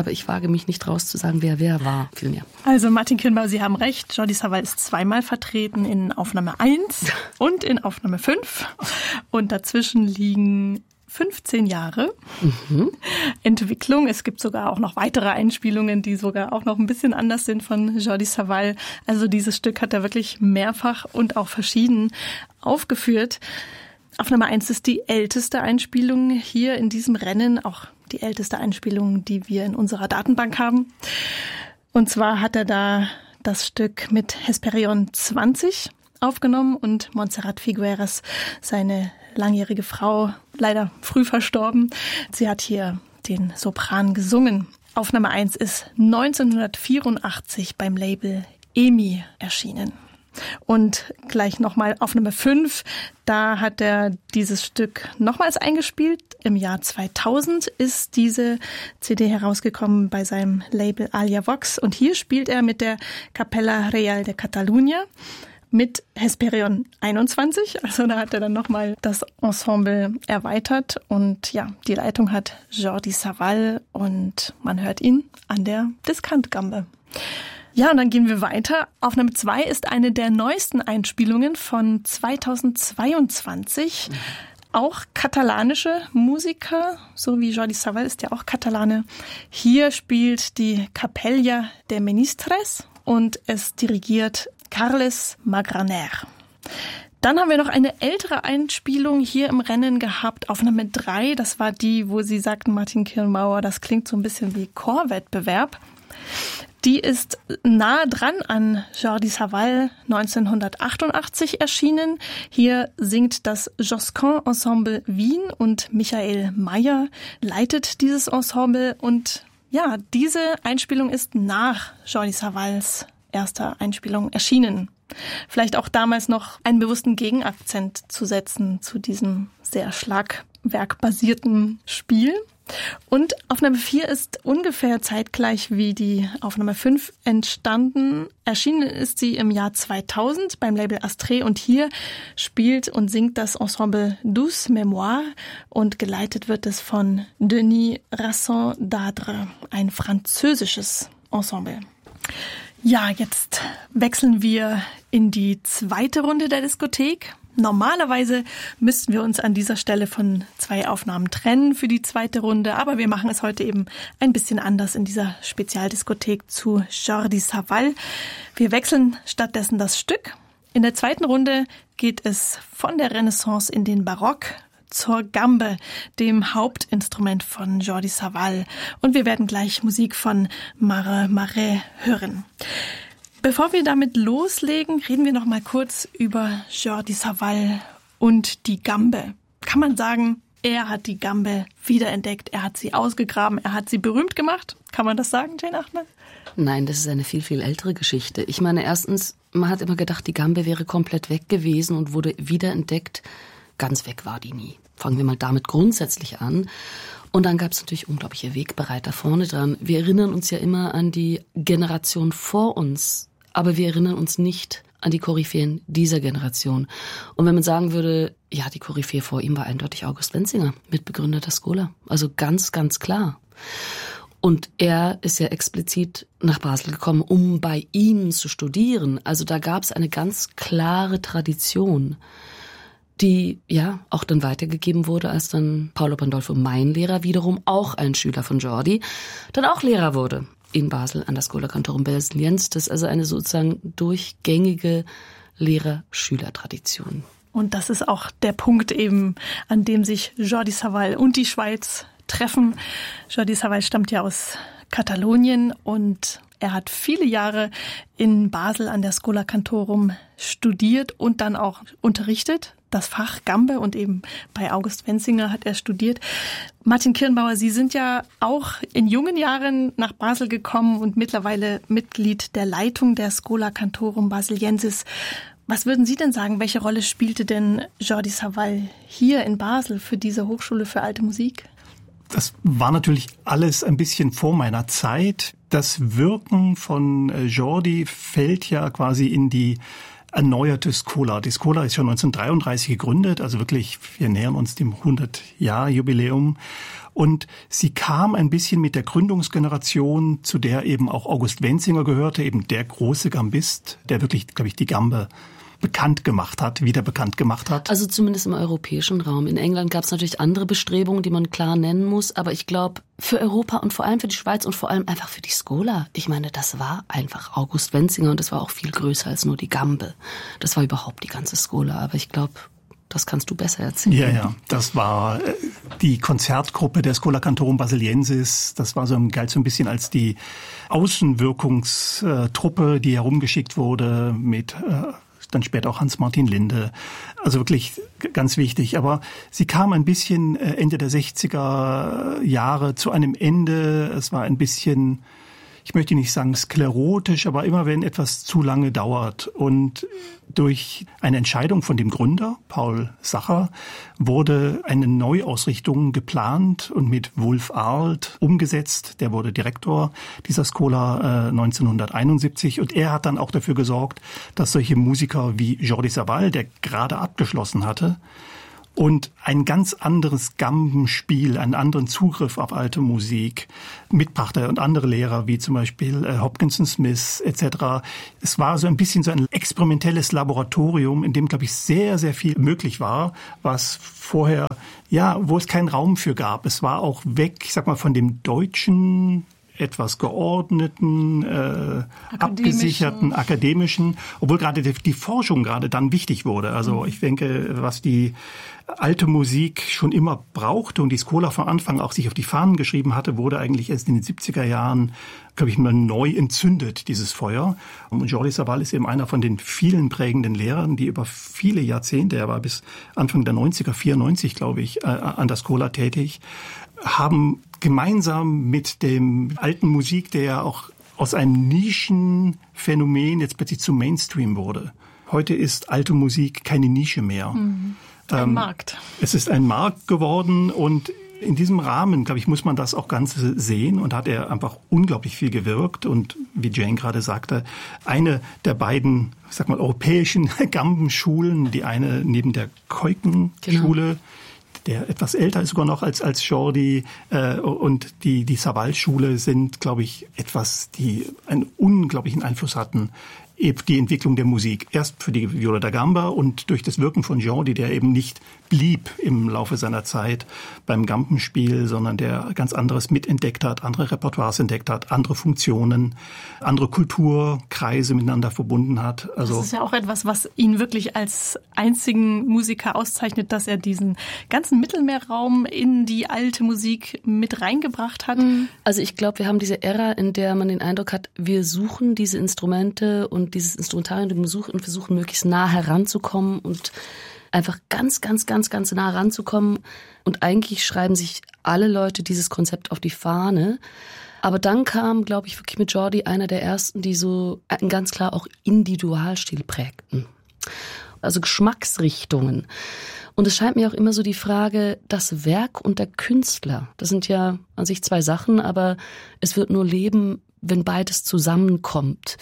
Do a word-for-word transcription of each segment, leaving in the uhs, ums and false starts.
aber ich wage mich nicht raus zu sagen, wer wer war, vielmehr. Also Martin Kirnbauer, Sie haben recht, Jordi Savall ist zweimal vertreten in Aufnahme eins und in Aufnahme fünf und dazwischen liegen fünfzehn Jahre mhm. Entwicklung. Es gibt sogar auch noch weitere Einspielungen, die sogar auch noch ein bisschen anders sind von Jordi Savall. Also dieses Stück hat er wirklich mehrfach und auch verschieden aufgeführt. Aufnahme eins ist die älteste Einspielung hier in diesem Rennen, auch die älteste Einspielung, die wir in unserer Datenbank haben. Und zwar hat er da das Stück mit Hesperion zwanzig aufgenommen und Montserrat Figueras, seine langjährige Frau, leider früh verstorben. Sie hat hier den Sopran gesungen. Aufnahme eins ist neunzehnhundertvierundachtzig beim Label E M I erschienen. Und gleich nochmal Aufnahme fünf, da hat er dieses Stück nochmals eingespielt. Im Jahr zweitausend ist diese C D herausgekommen bei seinem Label Alia Vox. Und hier spielt er mit der Capella Real de Catalunya mit Hesperion einundzwanzig. Also da hat er dann nochmal das Ensemble erweitert. Und ja, die Leitung hat Jordi Savall und man hört ihn an der Diskantgambe. Ja, und dann gehen wir weiter. Aufnahme zwei ist eine der neuesten Einspielungen von zweitausendzweiundzwanzig. Mhm. Auch katalanische Musiker, so wie Jordi Savall ist ja auch Katalane. Hier spielt die Capella de Ministres und es dirigiert Carles Magraner. Dann haben wir noch eine ältere Einspielung hier im Rennen gehabt, Aufnahme drei. Das war die, wo Sie sagten, Martin Kirnbauer, das klingt so ein bisschen wie Chorwettbewerb. Die ist nah dran an Jordi Savall, neunzehnhundertachtundachtzig erschienen. Hier singt das Josquin Ensemble Wien und Michael Mayer leitet dieses Ensemble. Und ja, diese Einspielung ist nach Jordi Savalls erster Einspielung erschienen. Vielleicht auch damals noch einen bewussten Gegenakzent zu setzen zu diesem sehr schlagwerkbasierten Spiel. Und Aufnahme vier ist ungefähr zeitgleich wie die Aufnahme fünf entstanden. Erschienen ist sie im Jahr zweitausend beim Label Astrée und hier spielt und singt das Ensemble Douce Mémoire und geleitet wird es von Denis Rasson d'Adre, ein französisches Ensemble. Ja, jetzt wechseln wir in die zweite Runde der Diskothek. Normalerweise müssten wir uns an dieser Stelle von zwei Aufnahmen trennen für die zweite Runde, aber wir machen es heute eben ein bisschen anders in dieser Spezialdiskothek zu Jordi Savall. Wir wechseln stattdessen das Stück. In der zweiten Runde geht es von der Renaissance in den Barock zur Gambe, dem Hauptinstrument von Jordi Savall. Und wir werden gleich Musik von Mare Marais hören. Bevor wir damit loslegen, reden wir noch mal kurz über Jordi Savall und die Gambe. Kann man sagen, er hat die Gambe wiederentdeckt, er hat sie ausgegraben, er hat sie berühmt gemacht? Kann man das sagen, Jane Achmed? Nein, das ist eine viel, viel ältere Geschichte. Ich meine, erstens, man hat immer gedacht, die Gambe wäre komplett weg gewesen und wurde wiederentdeckt. Ganz weg war die nie. Fangen wir mal damit grundsätzlich an. Und dann gab es natürlich unglaubliche Wegbereiter vorne dran. Wir erinnern uns ja immer an die Generation vor uns, aber wir erinnern uns nicht an die Koryphäen dieser Generation. Und wenn man sagen würde, ja, die Koryphäe vor ihm war eindeutig August Wenzinger, Mitbegründer der Schola. Also ganz, ganz klar. Und er ist ja explizit nach Basel gekommen, um bei ihm zu studieren. Also da gab es eine ganz klare Tradition, die ja auch dann weitergegeben wurde, als dann Paolo Pandolfo, mein Lehrer, wiederum auch ein Schüler von Jordi, dann auch Lehrer wurde in Basel an der Schola Cantorum Basiliensis. Das ist also eine sozusagen durchgängige Lehrer-Schüler-Tradition. Und das ist auch der Punkt eben, an dem sich Jordi Savall und die Schweiz treffen. Jordi Savall stammt ja aus Katalonien und er hat viele Jahre in Basel an der Schola Cantorum studiert und dann auch unterrichtet. Das Fach Gambe und eben bei August Wenzinger hat er studiert. Martin Kirnbauer, Sie sind ja auch in jungen Jahren nach Basel gekommen und mittlerweile Mitglied der Leitung der Schola Cantorum Basiliensis. Was würden Sie denn sagen, welche Rolle spielte denn Jordi Savall hier in Basel für diese Hochschule für alte Musik? Das war natürlich alles ein bisschen vor meiner Zeit. Das Wirken von Jordi fällt ja quasi in die erneuerte Schola. Die Schola ist schon neunzehnhundertdreiunddreißig gegründet, also wirklich, wir nähern uns dem hundert-Jahr-Jubiläum. Und sie kam ein bisschen mit der Gründungsgeneration, zu der eben auch August Wenzlinger gehörte, eben der große Gambist, der wirklich, glaube ich, die Gambe bekannt gemacht hat, wieder bekannt gemacht hat. Also zumindest im europäischen Raum. In England gab es natürlich andere Bestrebungen, die man klar nennen muss. Aber ich glaube, für Europa und vor allem für die Schweiz und vor allem einfach für die Schola. Ich meine, das war einfach August Wenzlinger und das war auch viel größer als nur die Gambe. Das war überhaupt die ganze Schola. Aber ich glaube, das kannst du besser erzählen. Ja, ja. Das war die Konzertgruppe der Schola Cantorum Basiliensis. Das war so, galt so ein bisschen als die Außenwirkungstruppe, die herumgeschickt wurde mit dann später auch Hans-Martin Linde. Also wirklich ganz wichtig. Aber sie kam ein bisschen Ende der sechziger Jahre zu einem Ende. Es war ein bisschen, ich möchte nicht sagen sklerotisch, aber immer wenn etwas zu lange dauert. Und durch eine Entscheidung von dem Gründer, Paul Sacher, wurde eine Neuausrichtung geplant und mit Wulf Arlt umgesetzt. Der wurde Direktor dieser Schola äh, neunzehnhunderteinundsiebzig und er hat dann auch dafür gesorgt, dass solche Musiker wie Jordi Savall, der gerade abgeschlossen hatte, und ein ganz anderes Gambenspiel, einen anderen Zugriff auf alte Musik mitbrachte und andere Lehrer wie zum Beispiel äh, Hopkinson Smith et cetera. Es war so ein bisschen so ein experimentelles Laboratorium, in dem, glaube ich, sehr, sehr viel möglich war, was vorher, ja, wo es keinen Raum für gab. Es war auch weg, ich sag mal, von dem deutschen, etwas geordneten, äh, abgesicherten, akademischen, obwohl gerade die, die Forschung gerade dann wichtig wurde. Also mhm. ich denke, was die alte Musik schon immer brauchte und die Schola von Anfang auch sich auf die Fahnen geschrieben hatte, wurde eigentlich erst in den siebziger Jahren, glaube ich, mal neu entzündet, dieses Feuer. Und Jordi Savall ist eben einer von den vielen prägenden Lehrern, die über viele Jahrzehnte, er war bis Anfang der neunziger, vierundneunzig, glaube ich, äh, an der Schola tätig, haben gemeinsam mit dem alten Musik, der ja auch aus einem Nischenphänomen jetzt plötzlich zum Mainstream wurde. Heute ist alte Musik keine Nische mehr. Mhm. Ein ähm, Markt. Es ist ein Markt geworden und in diesem Rahmen, glaube ich, muss man das auch ganz sehen und hat er einfach unglaublich viel gewirkt und wie Jane gerade sagte, eine der beiden, ich sag mal, europäischen Gambenschulen, die eine neben der Keukenschule, genau, der etwas älter ist sogar noch als als Jordi äh, und die die Savall-Schule sind, glaube ich, etwas, die einen unglaublichen Einfluss hatten, eben die Entwicklung der Musik. Erst für die Viola da Gamba und durch das Wirken von Jordi, der eben nicht blieb im Laufe seiner Zeit beim Gambenspiel, sondern der ganz anderes mitentdeckt hat, andere Repertoires entdeckt hat, andere Funktionen, andere Kulturkreise miteinander verbunden hat. Also das ist ja auch etwas, was ihn wirklich als einzigen Musiker auszeichnet, dass er diesen ganzen Mittelmeerraum in die alte Musik mit reingebracht hat. Also ich glaube, wir haben diese Ära, in der man den Eindruck hat, wir suchen diese Instrumente und dieses Instrumentarium und versuchen möglichst nah heranzukommen und einfach ganz, ganz, ganz, ganz nah ranzukommen. Und eigentlich schreiben sich alle Leute dieses Konzept auf die Fahne. Aber dann kam, glaube ich, wirklich mit Jordi einer der ersten, die so einen ganz klar auch Individualstil prägten. Also Geschmacksrichtungen. Und es scheint mir auch immer so die Frage, das Werk und der Künstler. Das sind ja an sich zwei Sachen, aber es wird nur leben, wenn beides zusammenkommt.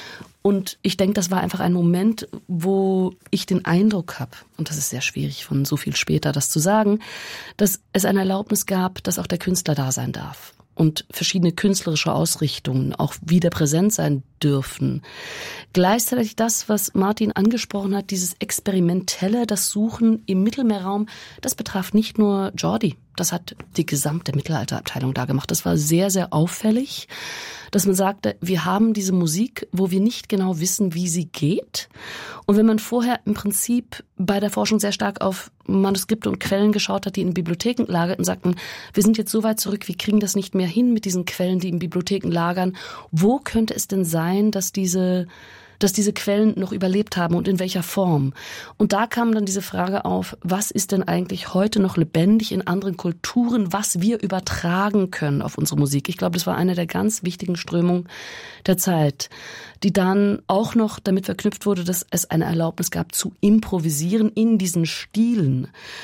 Und ich denke, das war einfach ein Moment, wo ich den Eindruck habe, und das ist sehr schwierig von so viel später das zu sagen, dass es eine Erlaubnis gab, dass auch der Künstler da sein darf und verschiedene künstlerische Ausrichtungen auch wieder präsent sein dürfen. Gleichzeitig das, was Martin angesprochen hat, dieses Experimentelle, das Suchen im Mittelmeerraum, das betraf nicht nur Jordi. Das hat die gesamte Mittelalterabteilung da gemacht. Das war sehr, sehr auffällig, dass man sagte, wir haben diese Musik, wo wir nicht genau wissen, wie sie geht. Und wenn man vorher im Prinzip bei der Forschung sehr stark auf Manuskripte und Quellen geschaut hat, die in Bibliotheken lagerten, sagten, wir sind jetzt so weit zurück, wir kriegen das nicht mehr hin mit diesen Quellen, die in Bibliotheken lagern. Wo könnte es denn sein, dass diese dass diese Quellen noch überlebt haben und in welcher Form. Und da kam dann diese Frage auf, was ist denn eigentlich heute noch lebendig in anderen Kulturen, was wir übertragen können auf unsere Musik. Ich glaube, das war eine der ganz wichtigen Strömungen der Zeit, die dann auch noch damit verknüpft wurde, dass es eine Erlaubnis gab zu improvisieren in diesen Stilen.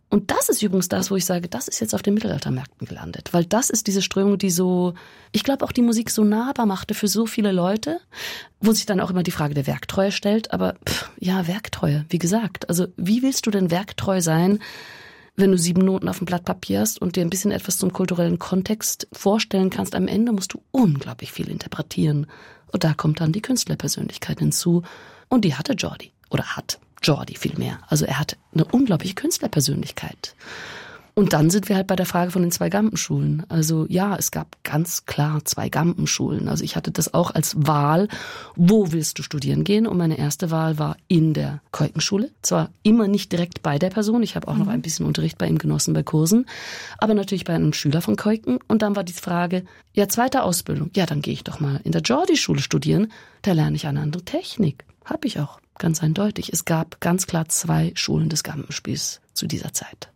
Und das ist übrigens das, wo ich sage, das ist jetzt auf den Mittelaltermärkten gelandet. Weil das ist diese Strömung, die so, ich glaube auch die Musik so nahbar machte für so viele Leute, wo sich dann auch immer die Frage der Werktreue stellt. Aber pff, ja, Werktreue, wie gesagt. Also wie willst du denn werktreu sein, wenn du sieben Noten auf dem Blatt Papier hast und dir ein bisschen etwas zum kulturellen Kontext vorstellen kannst? Am Ende musst du unglaublich viel interpretieren. Und da kommt dann die Künstlerpersönlichkeit hinzu. Und die hatte Jordi. Oder hat. Jordi vielmehr. Also er hat eine unglaubliche Künstlerpersönlichkeit. Und dann sind wir halt bei der Frage von den Zwei-Gampen-Schulen. Also ja, es gab ganz klar Zwei-Gampen-Schulen. Also ich hatte das auch als Wahl, wo willst du studieren gehen? Und meine erste Wahl war in der Keukenschule. Zwar immer nicht direkt bei der Person, ich habe auch mhm. noch ein bisschen Unterricht bei ihm genossen bei Kursen, aber natürlich bei einem Schüler von Keuken. Und dann war die Frage, ja, zweite Ausbildung. Ja, dann gehe ich doch mal in der Jordi-Schule studieren. Da lerne ich eine andere Technik. Habe ich auch. Ganz eindeutig. Es gab ganz klar zwei Schulen des Gampenspiels zu dieser Zeit.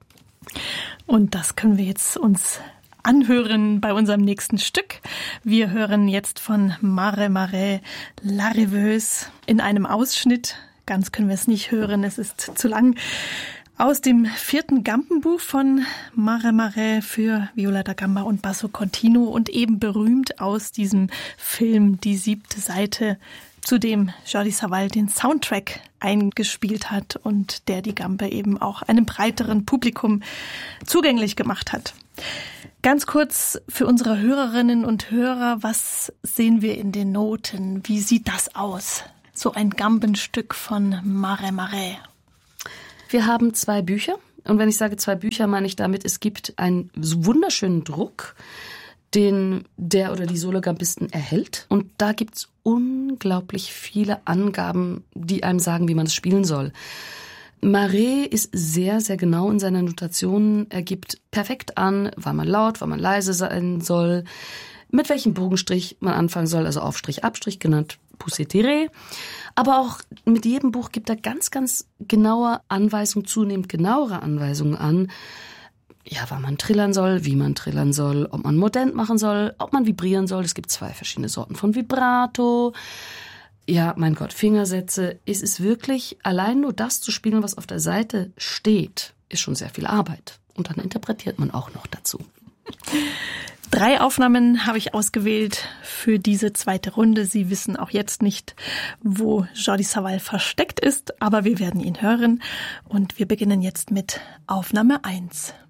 Und das können wir jetzt uns anhören bei unserem nächsten Stück. Wir hören jetzt von Mare Mare La Rêveuse in einem Ausschnitt. Ganz können wir es nicht hören, es ist zu lang. Aus dem vierten Gampenbuch von Mare Mare für Viola da Gamba und Basso Continuo und eben berühmt aus diesem Film Die siebte Seite, zu dem Jordi Savall den Soundtrack eingespielt hat und der die Gambe eben auch einem breiteren Publikum zugänglich gemacht hat. Ganz kurz für unsere Hörerinnen und Hörer, was sehen wir in den Noten? Wie sieht das aus? So ein Gambenstück von Mare Mare. Wir haben zwei Bücher. Und wenn ich sage zwei Bücher, meine ich damit, es gibt einen wunderschönen Druck, den der oder die Sologambisten erhält. Und da gibt's unglaublich viele Angaben, die einem sagen, wie man es spielen soll. Mare ist sehr, sehr genau in seiner Notation. Er gibt perfekt an, wann man laut, wann man leise sein soll, mit welchem Bogenstrich man anfangen soll, also Aufstrich, Abstrich, genannt Poussé tiré. Aber auch mit jedem Buch gibt er ganz, ganz genaue Anweisungen, zunehmend genauere Anweisungen an, ja, wann man trillern soll, wie man trillern soll, ob man modent machen soll, ob man vibrieren soll. Es gibt zwei verschiedene Sorten von Vibrato. Ja, mein Gott, Fingersätze. Es ist wirklich, allein nur das zu spielen, was auf der Seite steht, ist schon sehr viel Arbeit. Und dann interpretiert man auch noch dazu. Drei Aufnahmen habe ich ausgewählt für diese zweite Runde. Sie wissen auch jetzt nicht, wo Jordi Savall versteckt ist, aber wir werden ihn hören. Und wir beginnen jetzt mit Aufnahme eins.